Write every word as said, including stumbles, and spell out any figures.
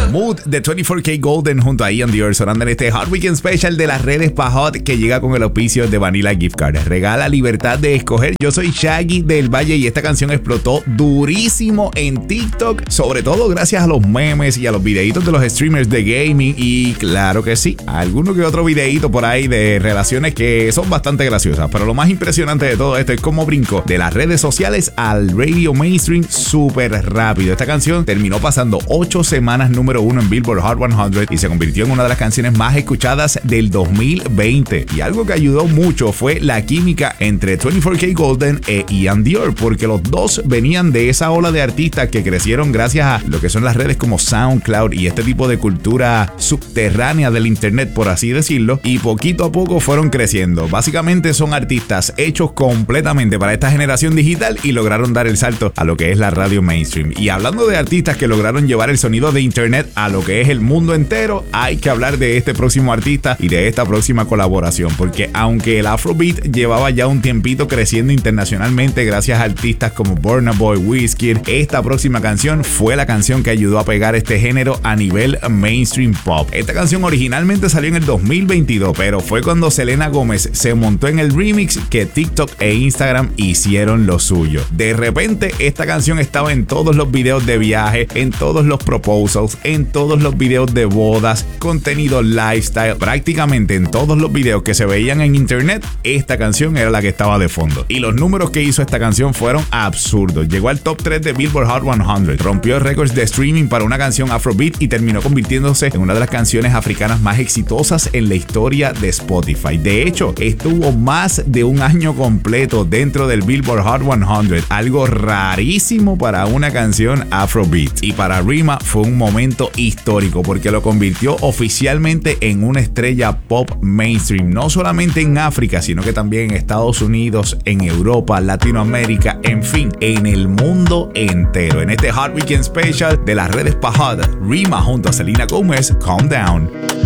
Mood de veinticuatro K Golden junto a Ian Dior sonando en este Hot Weekend Special de las redes pa' Hot que llega con el auspicio de Vanilla Gift Card. Regala libertad de escoger. Yo soy Shaggy del Valle y esta canción explotó durísimo en TikTok, sobre todo gracias a los memes y a los videitos de los streamers de gaming y claro que sí, alguno que otro videito por ahí de relaciones que son bastante graciosas, pero lo más impresionante de todo esto es cómo brincó de las redes sociales al radio mainstream súper rápido. Esta canción terminó pasando ocho semanas número uno en Billboard Hot cien y se convirtió en una de las canciones más escuchadas del dos mil veinte. Y algo que ayudó mucho fue la química entre veinticuatro K Golden e Ian Dior, porque los dos venían de esa ola de artistas que crecieron gracias a lo que son las redes como SoundCloud y este tipo de cultura subterránea del internet, por así decirlo, y poquito a poco fueron creciendo. Básicamente son artistas hechos completamente para esta generación digital y lograron dar el salto a lo que es la radio mainstream. Y hablando de artistas que lograron llevar el sonido de internet a lo que es el mundo entero, hay que hablar de este próximo artista y de esta próxima colaboración, porque aunque el Afrobeat llevaba ya un tiempito creciendo internacionalmente gracias a artistas como Burna Boy, Wizkid, esta próxima canción fue la canción que ayudó a pegar este género a nivel mainstream pop. Esta canción originalmente salió en el dos mil veintidós, pero fue cuando Selena Gómez se montó en el remix que TikTok e Instagram hicieron lo suyo. De repente esta canción estaba en todos los videos de viaje, en todos los proposals, en todos los videos de bodas, contenido lifestyle, prácticamente en todos los videos que se veían en internet, esta canción era la que estaba de fondo. Y los números que hizo esta canción fueron absurdos. Llegó al top tres de Billboard Hot cien, rompió récords de streaming para una canción Afrobeat y terminó convirtiéndose en una de las canciones africanas más exitosas en la historia de Spotify. De hecho, estuvo más de un año completo dentro del Billboard Hot cien, algo rarísimo para una canción Afrobeat. Y para Rema fue un momento histórico porque lo convirtió oficialmente en una estrella pop mainstream, no solamente en África, sino que también en Estados Unidos, en Europa, Latinoamérica, en fin, en el mundo entero. En este Hot Weekend Special de las redes pa' Hot, Rema junto a Selena Gómez, Calm Down.